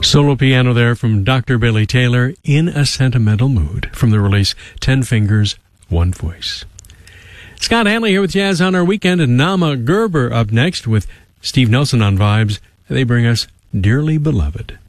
Solo piano there from Dr. Billy Taylor, In a Sentimental Mood, from the release 10 Fingers, One Voice. Scott Hanley here with Jazz on Our Weekend, and Nama Gerber up next with Steve Nelson on vibes. They bring us Dearly Beloved.